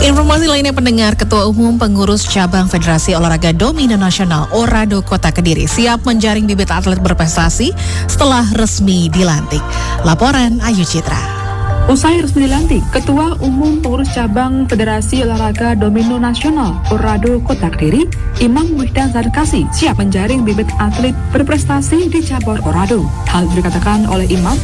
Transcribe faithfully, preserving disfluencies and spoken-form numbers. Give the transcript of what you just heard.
Informasi lainnya pendengar, Ketua Umum Pengurus Cabang Federasi Olahraga Domino Nasional Orado Kota Kediri siap menjaring bibit atlet berprestasi setelah resmi dilantik. Laporan Ayu Citra. Usai resmi dilantik, Ketua Umum Pengurus Cabang Federasi Olahraga Domino Nasional Orado Kota Kediri, Imam Wihdan Zarkasi siap menjaring bibit atlet berprestasi di cabur Orado. Hal itu dikatakan oleh Imam